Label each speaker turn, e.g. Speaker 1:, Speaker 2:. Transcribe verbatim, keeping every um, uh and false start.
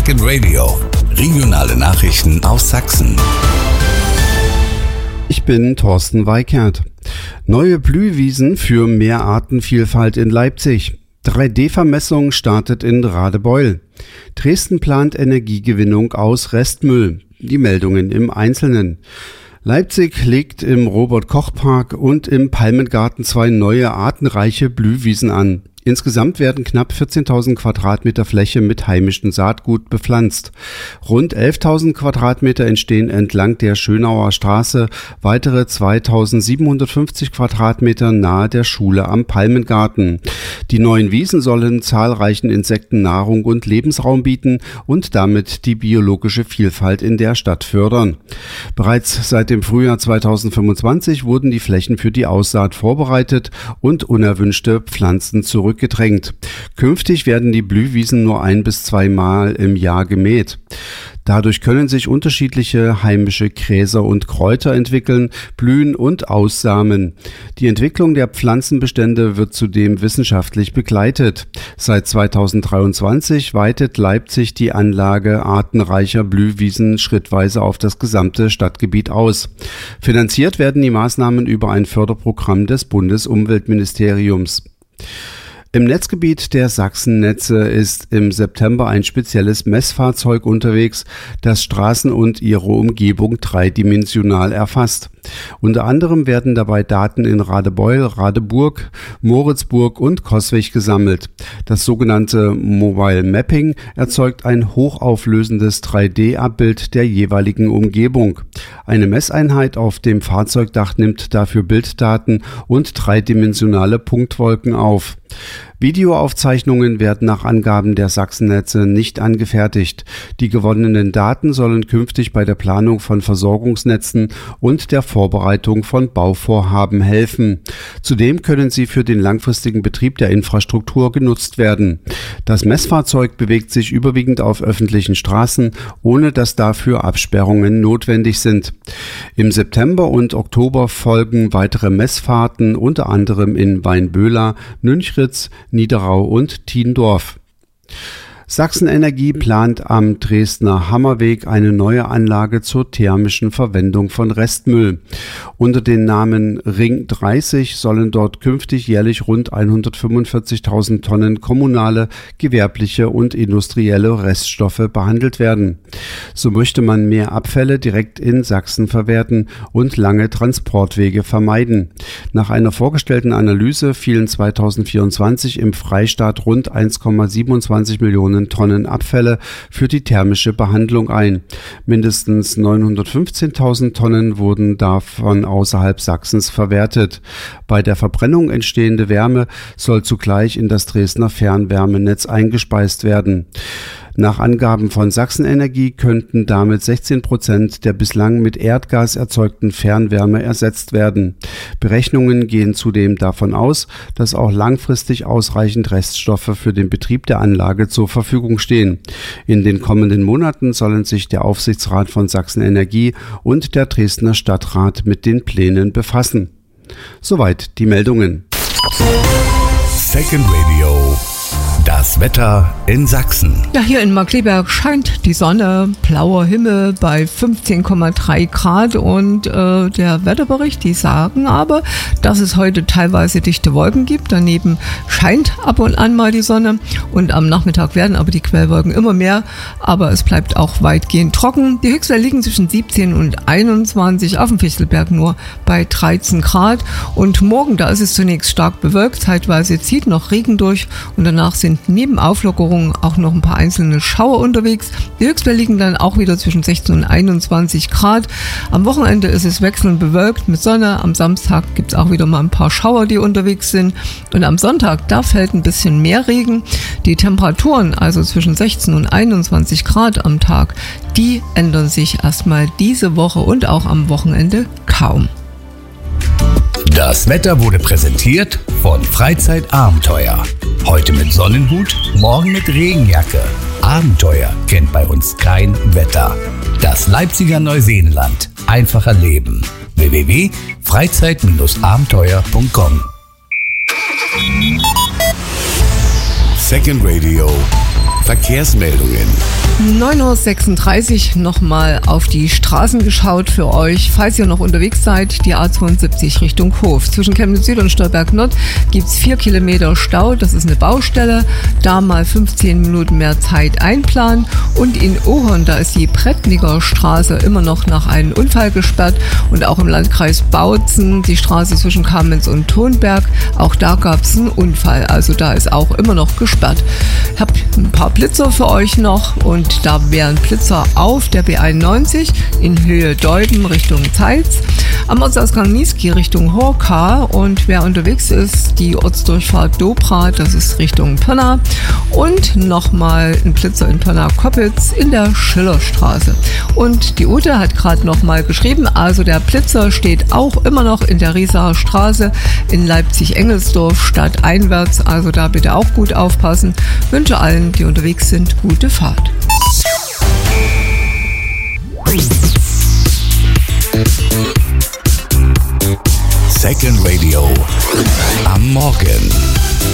Speaker 1: Second Radio. Regionale Nachrichten aus Sachsen.
Speaker 2: Ich bin Thorsten Weikert. Neue Blühwiesen für mehr Artenvielfalt in Leipzig. drei D Vermessung startet in Radebeul. Dresden plant Energiegewinnung aus Restmüll. Die Meldungen im Einzelnen. Leipzig legt im Robert-Koch-Park und im Palmengarten zwei neue artenreiche Blühwiesen an. Insgesamt werden knapp vierzehntausend Quadratmeter Fläche mit heimischem Saatgut bepflanzt. Rund elftausend Quadratmeter entstehen entlang der Schönauer Straße, weitere zweitausendsiebenhundertfünfzig Quadratmeter nahe der Schule am Palmengarten. Die neuen Wiesen sollen zahlreichen Insekten Nahrung und Lebensraum bieten und damit die biologische Vielfalt in der Stadt fördern. Bereits seit dem Frühjahr zweitausendfünfundzwanzig wurden die Flächen für die Aussaat vorbereitet und unerwünschte Pflanzen zurück gedrängt. Künftig werden die Blühwiesen nur ein- bis zweimal im Jahr gemäht. Dadurch können sich unterschiedliche heimische Gräser und Kräuter entwickeln, blühen und aussamen. Die Entwicklung der Pflanzenbestände wird zudem wissenschaftlich begleitet. Seit zweitausenddreiundzwanzig weitet Leipzig die Anlage artenreicher Blühwiesen schrittweise auf das gesamte Stadtgebiet aus. Finanziert werden die Maßnahmen über ein Förderprogramm des Bundesumweltministeriums. Im Netzgebiet der Sachsennetze ist im September ein spezielles Messfahrzeug unterwegs, das Straßen und ihre Umgebung dreidimensional erfasst. Unter anderem werden dabei Daten in Radebeul, Radeburg, Moritzburg und Coswig gesammelt. Das sogenannte Mobile Mapping erzeugt ein hochauflösendes drei D Abbild der jeweiligen Umgebung. Eine Messeinheit auf dem Fahrzeugdach nimmt dafür Bilddaten und dreidimensionale Punktwolken auf. Videoaufzeichnungen werden nach Angaben der Sachsennetze nicht angefertigt. Die gewonnenen Daten sollen künftig bei der Planung von Versorgungsnetzen und der Vorbereitung von Bauvorhaben helfen. Zudem können sie für den langfristigen Betrieb der Infrastruktur genutzt werden. Das Messfahrzeug bewegt sich überwiegend auf öffentlichen Straßen, ohne dass dafür Absperrungen notwendig sind. Im September und Oktober folgen weitere Messfahrten, unter anderem in Weinböhla, Nünchritz, Niederau und Thiendorf. Sachsenenergie plant am Dresdner Hammerweg eine neue Anlage zur thermischen Verwendung von Restmüll. Unter dem Namen Ring dreißig sollen dort künftig jährlich rund hundertfünfundvierzigtausend Tonnen kommunale, gewerbliche und industrielle Reststoffe behandelt werden. So möchte man mehr Abfälle direkt in Sachsen verwerten und lange Transportwege vermeiden. Nach einer vorgestellten Analyse fielen zweitausendvierundzwanzig im Freistaat rund eins Komma siebenundzwanzig Millionen Tonnen Abfälle für die thermische Behandlung ein. Mindestens neunhundertfünfzehntausend Tonnen wurden davon außerhalb Sachsens verwertet. Bei der Verbrennung entstehende Wärme soll zugleich in das Dresdner Fernwärmenetz eingespeist werden. Nach Angaben von Sachsenenergie könnten damit sechzehn Prozent der bislang mit Erdgas erzeugten Fernwärme ersetzt werden. Berechnungen gehen zudem davon aus, dass auch langfristig ausreichend Reststoffe für den Betrieb der Anlage zur Verfügung stehen. In den kommenden Monaten sollen sich der Aufsichtsrat von Sachsenenergie und der Dresdner Stadtrat mit den Plänen befassen. Soweit die Meldungen.
Speaker 1: Second Radio. Das Wetter in Sachsen.
Speaker 3: Ja, hier in Markkleeberg scheint die Sonne, blauer Himmel bei fünfzehn Komma drei Grad und äh, der Wetterbericht, die sagen aber, dass es heute teilweise dichte Wolken gibt. Daneben scheint ab und an mal die Sonne und am Nachmittag werden aber die Quellwolken immer mehr, aber es bleibt auch weitgehend trocken. Die Höchstwerte liegen zwischen siebzehn und einundzwanzig, auf dem Fichtelberg nur bei dreizehn Grad und morgen, da ist es zunächst stark bewölkt, zeitweise zieht noch Regen durch und danach sind neben Auflockerungen auch noch ein paar einzelne Schauer unterwegs. Die Höchstwerte liegen dann auch wieder zwischen sechzehn und einundzwanzig Grad. Am Wochenende ist es wechselnd bewölkt mit Sonne. Am Samstag gibt es auch wieder mal ein paar Schauer, die unterwegs sind. Und am Sonntag, da fällt ein bisschen mehr Regen. Die Temperaturen, also zwischen sechzehn und einundzwanzig Grad am Tag, die ändern sich erstmal diese Woche und auch am Wochenende kaum.
Speaker 1: Das Wetter wurde präsentiert von Freizeitabenteuer. Heute mit Sonnenhut, morgen mit Regenjacke. Abenteuer kennt bei uns kein Wetter. Das Leipziger Neuseenland. Einfacher Leben. w w w punkt freizeit abenteuer punkt com Second Radio. Verkehrsmeldungen.
Speaker 3: neun Uhr sechsunddreißig nochmal auf die Straßen geschaut für euch. Falls ihr noch unterwegs seid, die A zweiundsiebzig Richtung Hof. Zwischen Chemnitz Süd und Stolberg Nord gibt es vier Kilometer Stau. Das ist eine Baustelle. Da mal fünfzehn Minuten mehr Zeit einplanen. Und in Ohorn, da ist die Brettniger Straße immer noch nach einem Unfall gesperrt. Und auch im Landkreis Bautzen, die Straße zwischen Kamenz und Thonberg, auch da gab es einen Unfall. Also da ist auch immer noch gesperrt. Ich habe ein paar Blitzer für euch noch und da wären Blitzer auf der B einundneunzig in Höhe Deuden Richtung Zeitz, am Ortsausgang Niesky Richtung Horka und wer unterwegs ist, die Ortsdurchfahrt Dobra, das ist Richtung Pirna und nochmal ein Blitzer in Pirna-Koppitz in der Schillerstraße. Und die Ute hat gerade nochmal geschrieben, also der Blitzer steht auch immer noch in der Riesaer Straße in Leipzig-Engelsdorf stadteinwärts, also da bitte auch gut aufpassen. Wünsche allen, die unterwegs sind, gute Fahrt.
Speaker 1: Second Radio am Morgen.